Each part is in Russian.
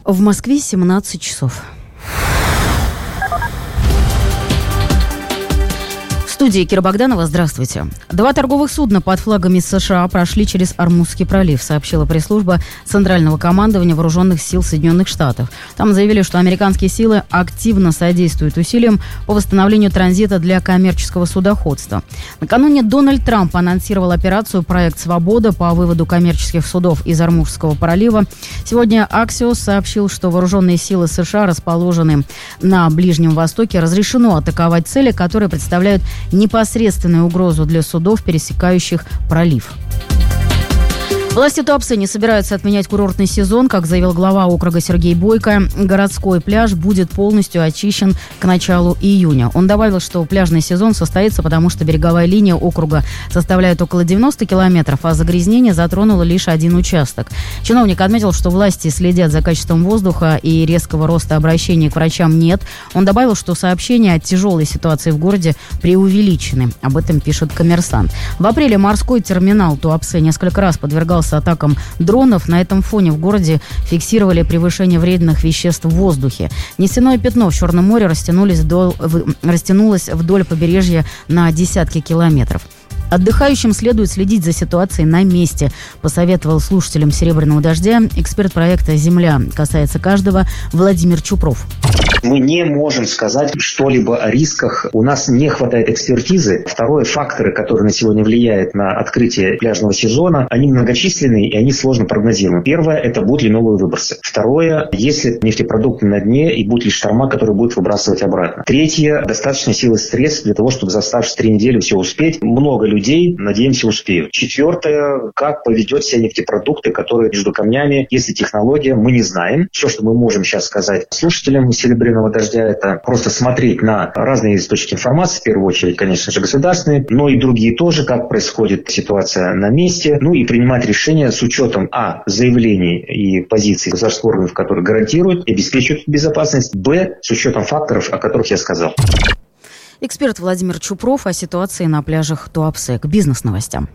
В Москве 17 часов. В студии Кира Богданова. Здравствуйте. 2 торговых судна под флагами США прошли через Ормузский пролив, сообщила пресс-служба Центрального командования Вооруженных сил Соединенных Штатов. Там заявили, что американские силы активно содействуют усилиям по восстановлению транзита для коммерческого судоходства. Накануне Дональд Трамп анонсировал операцию «Проект Свобода» по выводу коммерческих судов из Ормузского пролива. Сегодня Axios сообщил, что вооруженные силы США расположены на Ближнем Востоке. Разрешено атаковать цели, которые представляют непосредственную угрозу для судов, пересекающих пролив. Власти Туапсе не собираются отменять курортный сезон. Как заявил глава округа Сергей Бойко, городской пляж будет полностью очищен к началу июня. Он добавил, что пляжный сезон состоится, потому что береговая линия округа составляет около 90 километров, а загрязнение затронуло лишь один участок. Чиновник отметил, что власти следят за качеством воздуха и резкого роста обращений к врачам нет. Он добавил, что сообщения о тяжелой ситуации в городе преувеличены. Об этом пишет «Коммерсант». В апреле морской терминал Туапсе несколько раз подвергался атакам дронов. На этом фоне в городе фиксировали превышение вредных веществ в воздухе. Нефтяное пятно в Черном море растянулось вдоль побережья на десятки километров. Отдыхающим следует следить за ситуацией на месте, посоветовал слушателям «Серебряного дождя» эксперт проекта «Земля. Касается каждого» Владимир Чупров. Мы не можем сказать что-либо о рисках. У нас не хватает экспертизы. Второе, факторы, которые на сегодня влияют на открытие пляжного сезона, они многочисленные и они сложно прогнозируемы. Первое, это будут ли новые выбросы. Второе, если нефтепродукты на дне и будут ли шторма, которые будут выбрасывать обратно. Третье, достаточно силы средств для того, чтобы за оставшиеся 3 недели все успеть. Много людей, надеемся, успеют. Четвертое, как поведет себя нефтепродукты, которые между камнями, если технология, мы не знаем. Все, что мы можем сейчас сказать слушателям «Серебряного дождя», это просто смотреть на разные источники информации, в первую очередь, конечно же, государственные, но и другие тоже, как происходит ситуация на месте, и принимать решения с учетом заявлений и позиций государственных органов, которые гарантируют и обеспечивают безопасность, с учетом факторов, о которых я сказал. Эксперт Владимир Чупров о ситуации на пляжах Туапсе. К бизнес-новостям.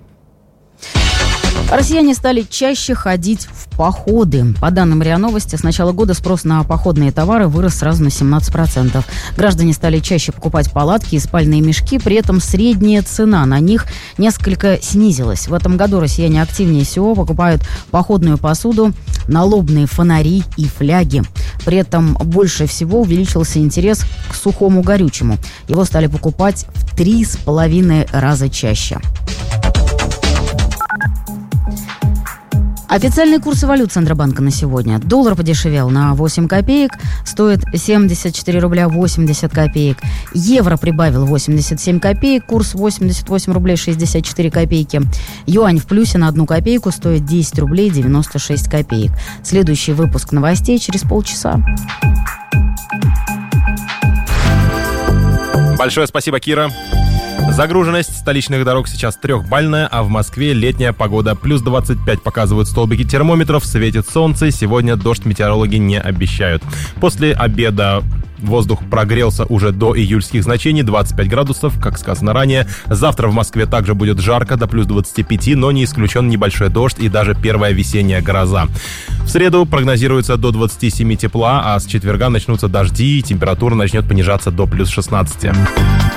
Россияне стали чаще ходить в походы. По данным РИА Новости, с начала года спрос на походные товары вырос сразу на 17%. Граждане стали чаще покупать палатки и спальные мешки, при этом средняя цена на них несколько снизилась. В этом году россияне активнее всего покупают походную посуду, налобные фонари и фляги. При этом больше всего увеличился интерес к сухому горючему. Его стали покупать в 3,5 раза чаще. Официальные курсы валют Центробанка на сегодня. Доллар подешевел на 8 копеек, стоит 74 рубля 80 копеек. Евро прибавил 87 копеек, курс 88 рублей 64 копейки. Юань в плюсе на 1 копейку, стоит 10 рублей 96 копеек. Следующий выпуск новостей через полчаса. Большое спасибо, Кира. Загруженность столичных дорог сейчас 3-бальная, а в Москве летняя погода. Плюс 25 показывают столбики термометров, светит солнце, сегодня дождь метеорологи не обещают. После обеда воздух прогрелся уже до июльских значений, 25 градусов, как сказано ранее. Завтра в Москве также будет жарко, до плюс 25, но не исключен небольшой дождь и даже первая весенняя гроза. В среду прогнозируется до 27 тепла, а с четверга начнутся дожди и температура начнет понижаться до плюс 16.